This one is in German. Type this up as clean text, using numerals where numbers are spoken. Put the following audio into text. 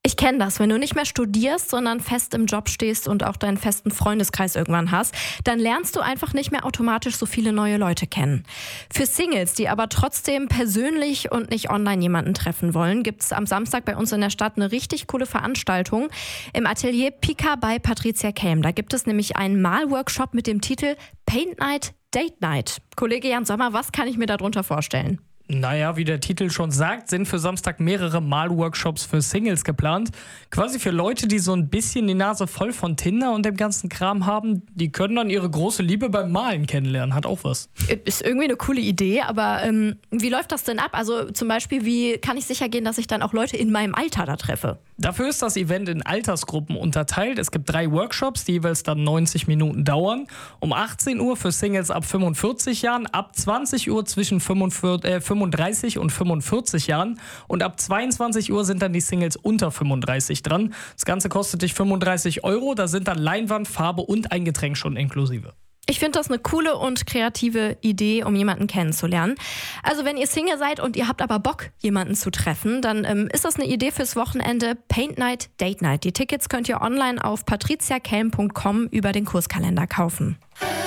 Ich kenne das, wenn du nicht mehr studierst, sondern fest im Job stehst und auch deinen festen Freundeskreis irgendwann hast, dann lernst du einfach nicht mehr automatisch so viele neue Leute kennen. Für Singles, die aber trotzdem persönlich und nicht online jemanden treffen wollen, gibt es am Samstag bei uns in der Stadt eine richtig coole Veranstaltung im Atelier Pika bei Patricia Kelm. Da gibt es nämlich einen Malworkshop mit dem Titel Paint Night, Date Night. Kollege Jan Sommer, was kann ich mir darunter vorstellen? Naja, wie der Titel schon sagt, sind für Samstag mehrere Malworkshops für Singles geplant. Quasi für Leute, die so ein bisschen die Nase voll von Tinder und dem ganzen Kram haben. Die können dann ihre große Liebe beim Malen kennenlernen. Hat auch was. Ist irgendwie eine coole Idee, aber wie läuft das denn ab? Also zum Beispiel, wie kann ich sicher gehen, dass ich dann auch Leute in meinem Alter da treffe? Dafür ist das Event in Altersgruppen unterteilt. Es gibt 3 Workshops, die jeweils dann 90 Minuten dauern. Um 18 Uhr für Singles ab 45 Jahren, ab 20 Uhr zwischen 35 und 45 Jahren und ab 22 Uhr sind dann die Singles unter 35 dran. Das Ganze kostet dich 35 €, da sind dann Leinwand, Farbe und ein Getränk schon inklusive. Ich finde das eine coole und kreative Idee, um jemanden kennenzulernen. Also wenn ihr Single seid und ihr habt aber Bock, jemanden zu treffen, dann ist das eine Idee fürs Wochenende Paint Night, Date Night. Die Tickets könnt ihr online auf patriziakelm.com über den Kurskalender kaufen.